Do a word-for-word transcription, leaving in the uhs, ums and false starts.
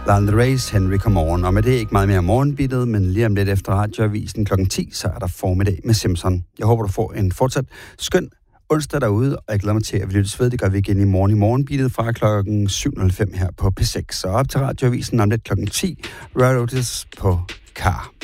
Lana Del Rey's Henry Come On. Og med det ikke meget mere morgenbittet, men lige om lidt efter radioavisen klokken ti, så er der formiddag med Simpson. Jeg håber, du får en fortsat skøn onsdag derude, og jeg glæder mig til, at vi lyttes ved. Det gør vi igen i morgen i morgenbittet fra klokken syv nul fem her på P seks. Så op til radioavisen om lidt klokken ti. Royal Otis på Car.